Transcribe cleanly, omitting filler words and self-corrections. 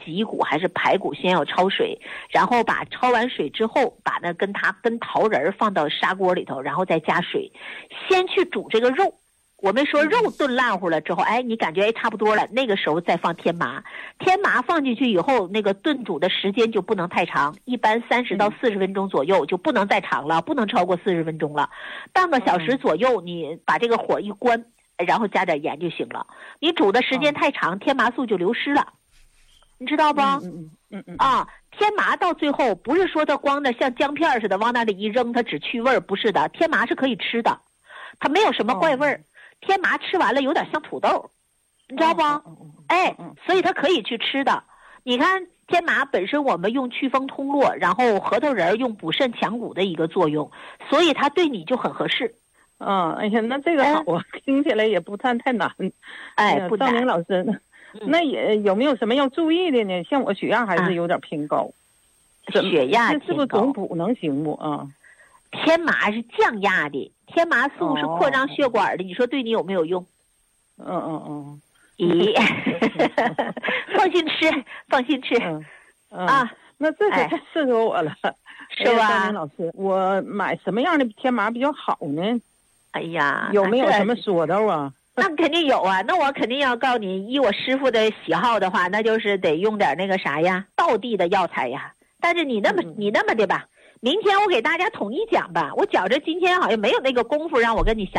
脊骨还是排骨先要焯水，然后把焯完水之后，把那跟桃仁放到砂锅里头，然后再加水，先去煮这个肉。我们说肉炖烂乎了之后，哎，你感觉差不多了，那个时候再放天麻。天麻放进去以后，那个炖煮的时间就不能太长，一般30到40分钟左右，就不能再长了，不能超过40分钟了。半个小时左右，你把这个火一关，然后加点盐就行了。你煮的时间太长，天麻素就流失了，你知道不？天麻到最后不是说它光的像姜片似的往那里一扔，它只去味儿，不是的，天麻是可以吃的，它没有什么怪味儿。天麻吃完了有点像土豆，你知道不？所以它可以去吃的。你看天麻本身我们用祛风通络，然后核桃仁用补肾强骨的一个作用，所以它对你就很合适。 哎呀，那这个好啊，听起来也不太难。 不难。 赵明老师，那也有没有什么要注意的呢？像我血压还是有点偏高， 血压偏高， 是不是总补能行不？ 天麻是降压的，天麻素是扩张血管的，你说对你有没有用？咦，放心吃，放心吃。 那这个太适合我了， 是吧？ 赵明老师，我买什么样的天麻比较好呢？ 哎呀， 有没有什么说道啊？ 那肯定有啊，那我肯定要告诉你，依我师傅的喜好的话，那就是得用点那个啥呀，道地的药材呀。但是你那么的吧，明天我给大家统一讲吧，我觉着今天好像没有那个功夫让我跟你详